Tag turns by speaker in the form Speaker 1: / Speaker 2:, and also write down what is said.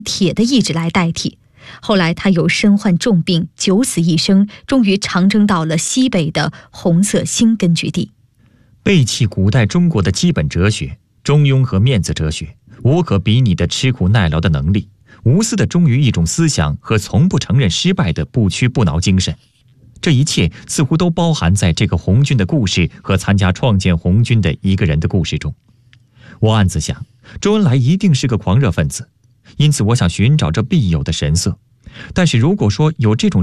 Speaker 1: 铁的意志来代替。后来他又身患重病，九死一生，终于长征到了西北的红色新根据地。
Speaker 2: 背弃古代中国的基本哲学，中庸和面子哲学，无可比拟的吃苦耐劳的能力，无私的忠于一种思想和从不承认失败的不屈不挠精神，这一切似乎都包含在这个红军的故事和参加创建红军的一个人的故事中。我暗自想，周恩来一定是个狂热分子，因此我想寻找这必有的神色。但是如果说有这种